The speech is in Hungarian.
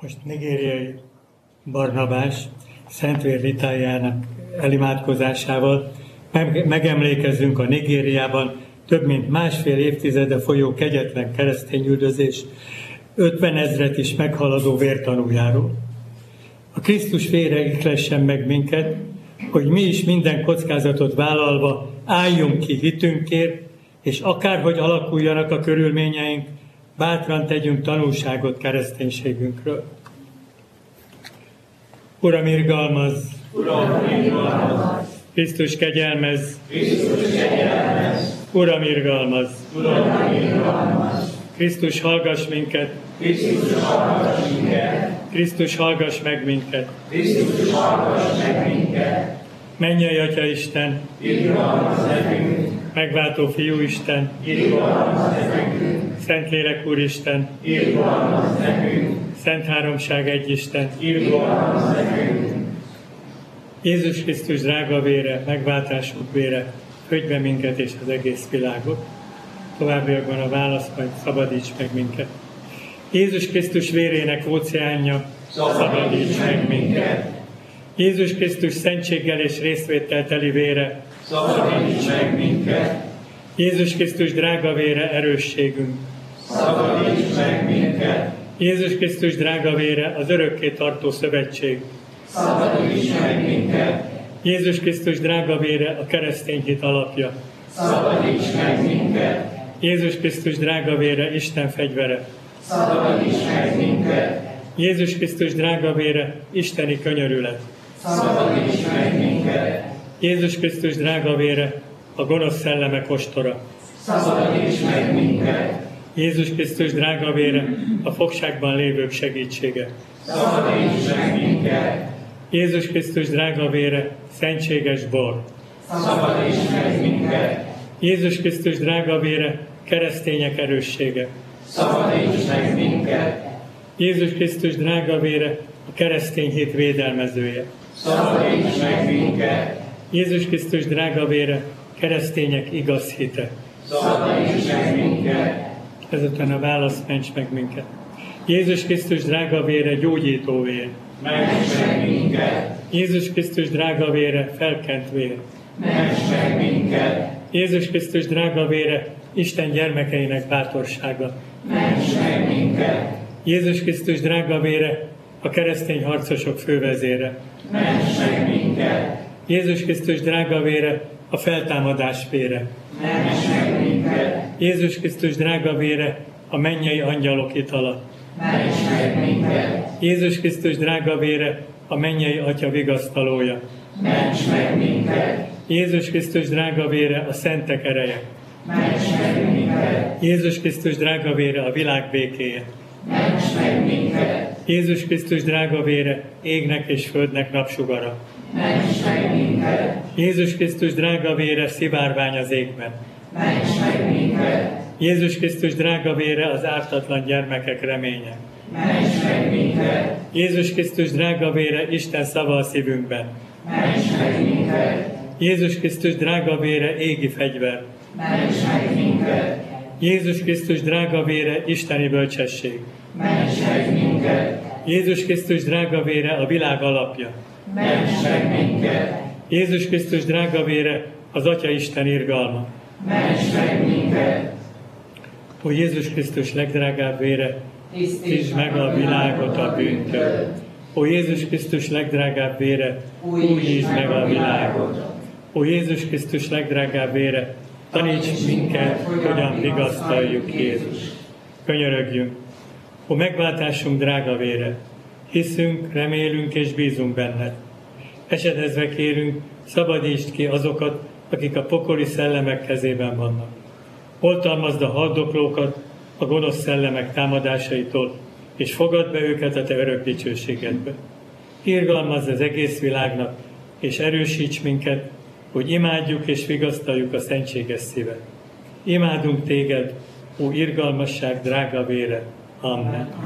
Most nigériai Barnabás Szentvér litájának elimádkozásával megemlékezzünk a Nigériában több mint másfél évtizede folyó kegyetlen keresztényüldözés 50 000 is meghaladó vértanújáról. A Krisztus vére ihlessen meg minket, hogy mi is minden kockázatot vállalva álljunk ki hitünkért, és akárhogy alakuljanak a körülményeink, bátran tegyünk tanúságot kereszténységünkről. Uram, irgalmazz! Uram, irgalmazz! Krisztus kegyelmezz! Krisztus kegyelmezz! Uram, irgalmazz! Uram, irgalmazz! Krisztus, hallgass minket! Krisztus, hallgass minket! Krisztus, hallgass meg minket! Krisztus, hallgass meg minket! Mennyei Atya Isten! Irgalmazz nekünk! Megváltó Fiú Isten! Irgalmazz nekünk! Szentlélek Úristen! Irgalmazz nekünk! Szent Háromság egy Isten! Irgalmazz nekünk! Jézus Krisztus drága vére, megváltásunk vére, födj be minket és az egész világot. Továbbiakban a válasz, majd szabadíts meg minket. Jézus Krisztus vérének óceánja, szabadíts meg minket. Jézus Krisztus szentséggel és részvéttel teli vére, Szabadíts meg minket! Jézus Krisztus drága vére, erősségünk. Szabadíts meg minket! Jézus Krisztus drága vére, az örökké tartó szövetség. Szabadíts meg minket! Jézus Krisztus drága vére, a keresztény hit alapja. Szabadíts meg minket! Jézus Krisztus drága vére, Isten fegyvere. Szabadíts meg minket! Jézus Krisztus drága vére, isteni könyörület. Szabadíts meg minket! Jézus Krisztus drága vére, a gonosz szellemek ostora. Szabadíts meg minket! Jézus Krisztus drága vére, a fogságban lévők segítsége. Szabadíts meg minket! Jézus Krisztus drága vére, szentséges bor. Szabadíts meg minket! Jézus Krisztus drága vére, keresztények erőssége. Szabadíts meg minket! Jézus Krisztus drága vére, a keresztény hit védelmezője. Szabadíts meg minket! Jézus Krisztus drága vére, keresztények igaz hite. Szabadíts meg minket! Ezután a válasz, ments meg minket. Jézus Krisztus drága vére, gyógyító vér. Ments meg minket! Jézus Krisztus drága vére, felkent vér. Ments meg minket! Jézus Krisztus drága vére, Isten gyermekeinek bátorsága. Ments meg minket! Jézus Krisztus drága vére, a keresztény harcosok fővezére. Ments meg minket! Jézus Krisztus drága vére, a feltámadás vére. Ments meg minket! Jézus Krisztus drága vére, a mennyei angyalok itala. Ments meg minket! Jézus Krisztus drága vére, a mennyei Atya vigasztalója. Ments meg minket! Jézus Krisztus drága vére, a szentek ereje. Ments meg minket! Jézus Krisztus drága vére, a világ békéje. Ments meg minket! Jézus Krisztus drága vére, égnek és földnek napsugara. Ments meg minket! Jézus Krisztus drága vére, szivárvány az égben. Ments meg minket! Jézus Krisztus drága vére, az ártatlan gyermekek reménye. Ments meg minket! Jézus Krisztus drága vére, Isten szava a szívünkben. Ments meg minket! Jézus Krisztus drága vére, égi fegyver. Ments meg minket! Jézus Krisztus drága vére, isteni bölcsesség. Ments meg minket! Jézus Krisztus drága vére, a világ alapja. Ments meg minket! Jézus Krisztus drága vére, az Atya Isten irgalma. Ments meg minket! Ó Jézus Krisztus legdrágább vére, tisztítsd meg a világot a bűntől. Ó Jézus Krisztus legdrágább vére, újítsd meg a világot. Ó Jézus Krisztus legdrágább vére, taníts minket, hogyan vigasztaljuk Jézus. Könyörögjünk. Ó megváltásunk drága vére, hiszünk, remélünk és bízunk benned. Esedezve kérünk, szabadítsd ki azokat, akik a pokoli szellemek kezében vannak. Oltalmazd a haldoklókat a gonosz szellemek támadásaitól, és fogadd be őket a te örök dicsőségedbe. Irgalmazd az egész világnak, és erősíts minket, hogy imádjuk és vigasztaljuk a szentséges szívet. Imádunk téged, ó irgalmasság drága vére. Amen.